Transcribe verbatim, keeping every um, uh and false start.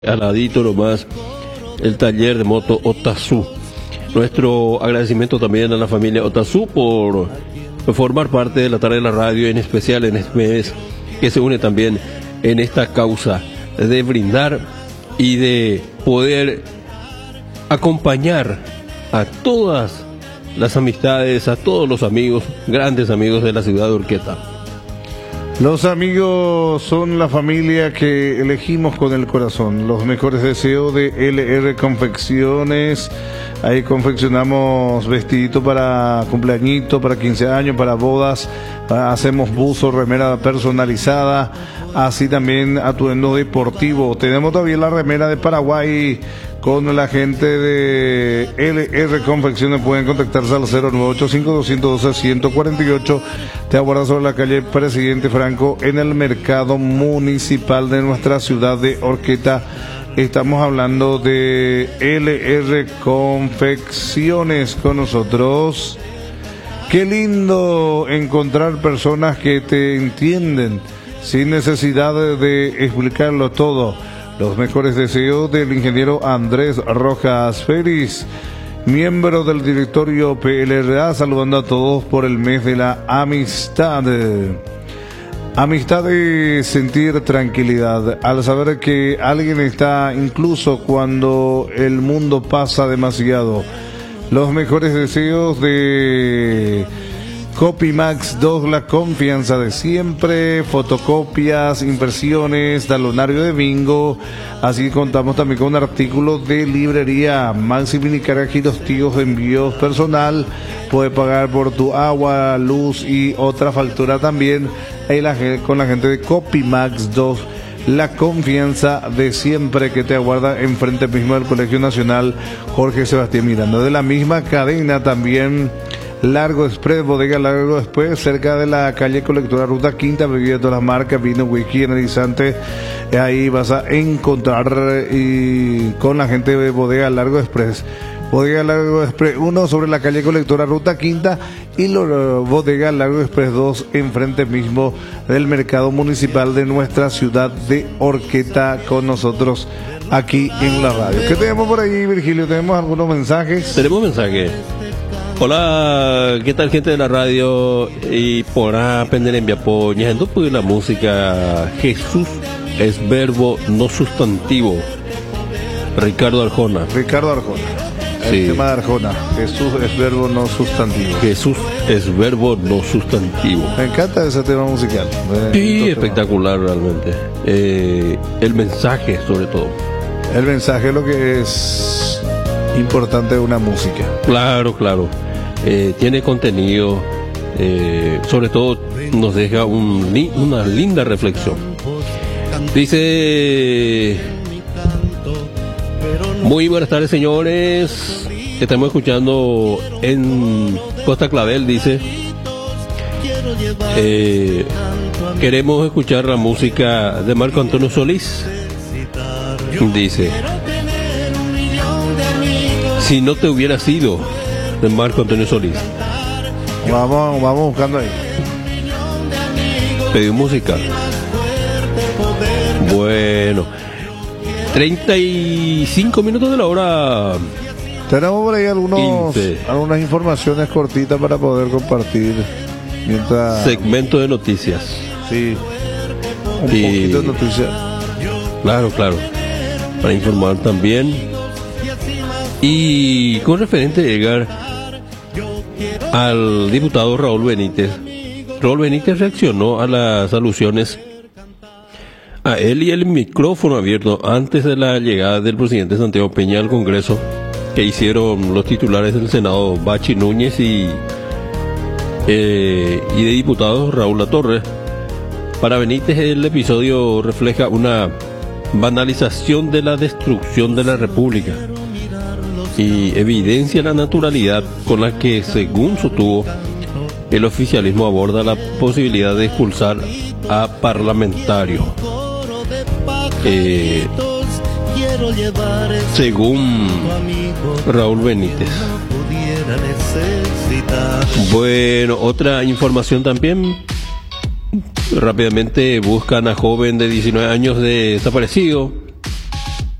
al ladito nomás el taller de moto Otazu. Nuestro agradecimiento también a la familia Otazu por formar parte de la tarde de la radio, en especial en este mes que se une también en esta causa de brindar y de poder acompañar a todas las amistades, a todos los amigos, grandes amigos de la ciudad de Urqueta. Los amigos son la familia que elegimos con el corazón. Los mejores deseos de L R Confecciones. Ahí confeccionamos vestidito para cumpleañito, para quince años, para bodas. Hacemos buzo, remera personalizada. Así también atuendo deportivo. Tenemos todavía la remera de Paraguay con la gente de L R Confecciones. Pueden contactarse al cero nueve ocho cinco, dos uno dos, uno cuatro ocho. Te aguarda sobre la calle Presidente Franco en el mercado municipal de nuestra ciudad de Urqueta. Estamos hablando de L R Confecciones con nosotros. Qué lindo encontrar personas que te entienden sin necesidad de explicarlo todo. Los mejores deseos del ingeniero Andrés Rojas Félix, miembro del directorio P L R A, saludando a todos por el mes de la amistad. Amistad es sentir tranquilidad al saber que alguien está, incluso cuando el mundo pasa demasiado. Los mejores deseos de Copimax dos, la confianza de siempre, fotocopias, impresiones, talonario de bingo. Así contamos también con un artículo de librería Maxi Minicarga, giros, tíos, envíos personal. Puedes pagar por tu agua, luz y otra factura también. Ahí la, con la gente de Copimax dos, la confianza de siempre, que te aguarda enfrente mismo del Colegio Nacional Jorge Sebastián Miranda. De la misma cadena también Largo Express, bodega Largo Express, cerca de la calle Colectora Ruta Quinta, bebida de todas las marcas, vino, whisky, energizante. Ahí vas a encontrar y con la gente de bodega Largo Express. Bodega Largo Express uno sobre la calle Colectora Ruta Quinta y lo, bodega Largo Express dos enfrente mismo del mercado municipal de nuestra ciudad de Urqueta, con nosotros aquí en la radio. ¿Qué tenemos por ahí, Virgilio? ¿Tenemos algunos mensajes? Tenemos mensajes. Hola, ¿qué tal, gente de la radio? Y por aprender en Viapoña, en pues la música Jesús es verbo no sustantivo. Ricardo Arjona. Ricardo Arjona. El Sí. tema de Arjona. Jesús es verbo no sustantivo. Jesús es verbo no sustantivo. Me encanta ese tema musical. Me Sí, encanta. espectacular realmente. Eh, el mensaje, sobre todo. El mensaje es lo que es importante de una música. Claro, claro. Eh, tiene contenido, eh, sobre todo nos deja un, li- una linda reflexión. Dice: muy buenas tardes, señores. Estamos escuchando en Costa Clavel, dice. Eh, queremos escuchar la música de Marco Antonio Solís. Dice: si no te hubiera sido, de Marco Antonio Solís. Vamos, vamos buscando ahí. Pedido música. Bueno, treinta y cinco minutos de la hora. Tenemos por ahí algunos, quince. algunas informaciones cortitas para poder compartir mientras. Segmento de noticias. Sí. Un Y- poquito de noticias. Claro, claro. Para informar también. Y con referente, Edgar, al diputado Raúl Benítez. Raúl Benítez reaccionó a las alusiones a él y el micrófono abierto antes de la llegada del presidente Santiago Peña al Congreso, que hicieron los titulares del Senado Bachi Núñez y, eh, y de diputados Raúl Latorre. Para Benítez, el episodio refleja una banalización de la destrucción de la República y evidencia la naturalidad con la que, según sostuvo, el oficialismo aborda la posibilidad de expulsar a parlamentarios. Eh, según Raúl Benítez. Bueno, otra información también. Rápidamente buscan a joven de diecinueve años de desaparecido.